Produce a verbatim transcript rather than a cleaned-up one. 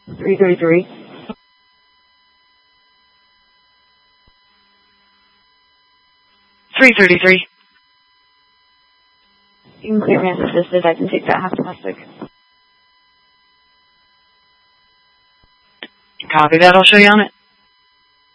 three thirty-three. three thirty-three. You can clear mass assisted. I can take that half domestic. Copy that. I'll show you on it.